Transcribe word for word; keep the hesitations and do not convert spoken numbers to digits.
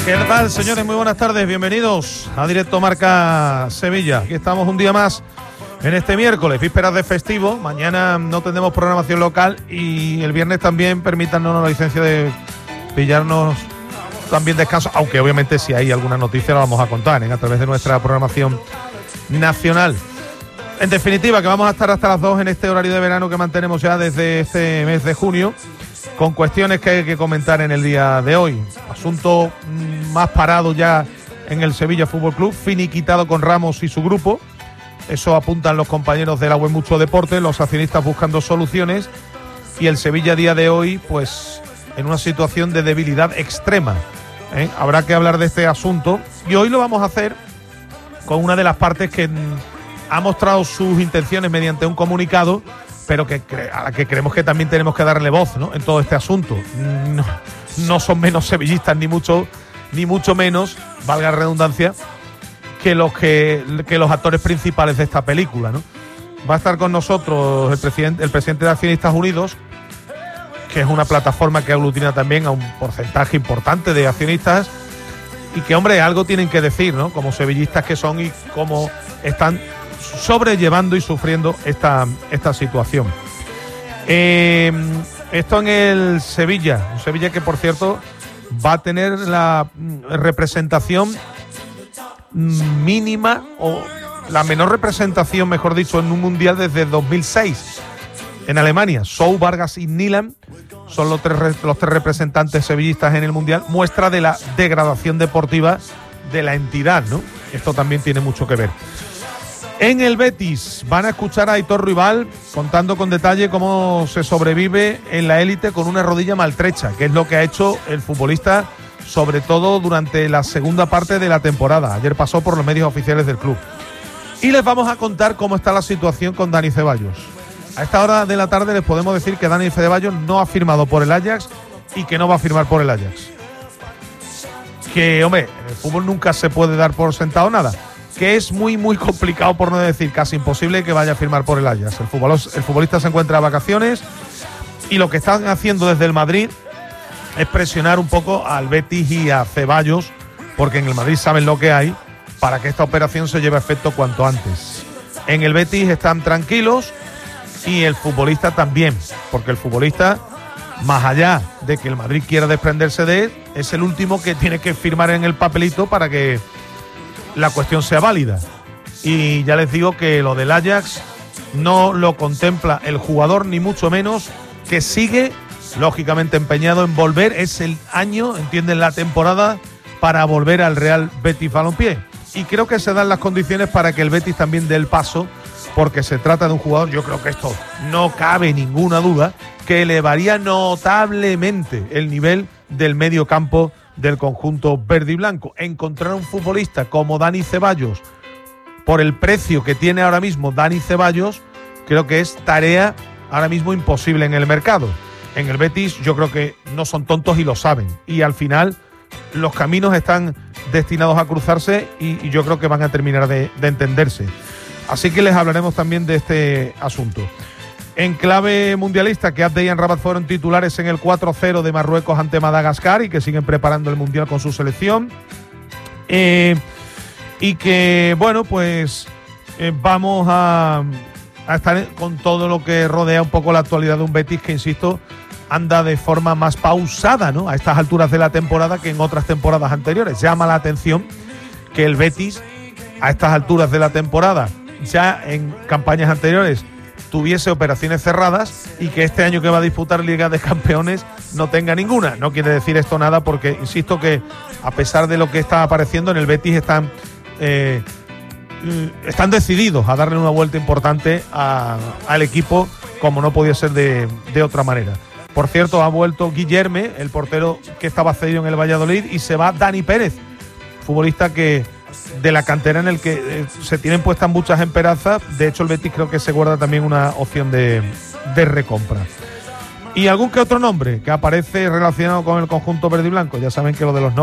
¿Qué tal, señores? Muy buenas tardes, bienvenidos a Directo Marca Sevilla. Aquí estamos un día más en este miércoles, vísperas de festivo. Mañana no tendremos programación local y el viernes también permítanos la licencia de pillarnos también descanso, aunque obviamente si hay alguna noticia la vamos a contar, ¿eh? A través de nuestra programación nacional. En definitiva, que vamos a estar hasta las dos en este horario de verano que mantenemos ya desde este mes de junio, con cuestiones que hay que comentar en el día de hoy. Asunto más parado ya en el Sevilla Fútbol Club, finiquitado con Ramos y su grupo. Eso apuntan los compañeros de la web Mucho Deporte, los accionistas buscando soluciones, y el Sevilla a día de hoy, pues, en una situación de debilidad extrema, ¿eh? Habrá que hablar de este asunto y hoy lo vamos a hacer con una de las partes que ha mostrado sus intenciones mediante un comunicado, pero que a la que creemos que también tenemos que darle voz, ¿no?, en todo este asunto. No, no son menos sevillistas, ni mucho, ni mucho menos, valga la redundancia, que los que, que los actores principales de esta película, ¿no? Va a estar con nosotros el presidente, el presidente de Accionistas Unidos, que es una plataforma que aglutina también a un porcentaje importante de accionistas y que, hombre, algo tienen que decir, ¿no?, como sevillistas que son y cómo están sobrellevando y sufriendo esta, esta situación. Eh, esto en el Sevilla, un Sevilla que, por cierto, va a tener la representación mínima o la menor representación, mejor dicho, en un mundial desde dos mil seis en Alemania. Sou, Vargas y Nilan son los tres, los tres representantes sevillistas en el mundial, muestra de la degradación deportiva de la entidad, ¿no? Esto también tiene mucho que ver. En el Betis van a escuchar a Aitor Ruibal contando con detalle cómo se sobrevive en la élite con una rodilla maltrecha, que es lo que ha hecho el futbolista, sobre todo durante la segunda parte de la temporada. Ayer pasó por los medios oficiales del club. Y les vamos a contar cómo está la situación con Dani Ceballos. A esta hora de la tarde les podemos decir que Dani Ceballos no ha firmado por el Ajax y que no va a firmar por el Ajax. Que, hombre, en el fútbol nunca se puede dar por sentado nada. Que es muy, muy complicado, por no decir casi imposible, que vaya a firmar por el Ajax. El, futbol, el futbolista se encuentra de vacaciones y lo que están haciendo desde el Madrid es presionar un poco al Betis y a Ceballos, porque en el Madrid saben lo que hay, para que esta operación se lleve a efecto cuanto antes. En el Betis están tranquilos y el futbolista también, porque el futbolista, más allá de que el Madrid quiera desprenderse de él, es el último que tiene que firmar en el papelito para que la cuestión sea válida. Y ya les digo que lo del Ajax no lo contempla el jugador, ni mucho menos, que sigue lógicamente empeñado en volver. Es el año, entienden, la temporada para volver al Real Betis Balompié, y creo que se dan las condiciones para que el Betis también dé el paso, porque se trata de un jugador, yo creo que esto no cabe ninguna duda, que elevaría notablemente el nivel del medio campo del conjunto verde y blanco. Encontrar un futbolista como Dani Ceballos por el precio que tiene ahora mismo Dani Ceballos, creo que es tarea ahora mismo imposible en el mercado. En el Betis yo creo que no son tontos y lo saben, y al final los caminos están destinados a cruzarse y, y yo creo que van a terminar de, de entenderse. Así que les hablaremos también de este asunto. En clave mundialista, que Abde y Rabat fueron titulares en el cuatro cero de Marruecos ante Madagascar y que siguen preparando el mundial con su selección. Eh, y que, bueno, pues eh, vamos a, a estar con todo lo que rodea un poco la actualidad de un Betis que, insisto, anda de forma más pausada, ¿no?, a estas alturas de la temporada que en otras temporadas anteriores. Llama la atención que el Betis, a estas alturas de la temporada, ya en campañas anteriores, tuviese operaciones cerradas y que este año que va a disputar Liga de Campeones no tenga ninguna. No quiere decir esto nada, porque insisto que a pesar de lo que está apareciendo en el Betis están eh, están decididos a darle una vuelta importante a, al equipo, como no podía ser de, de otra manera. Por cierto, ha vuelto Guillerme, el portero que estaba cedido en el Valladolid, y se va Dani Pérez, futbolista que de la cantera en el que eh, se tienen puestas muchas esperanzas. De hecho, el Betis creo que se guarda también una opción de, de recompra. Y algún que otro nombre que aparece relacionado con el conjunto verde y blanco. Ya saben que lo de los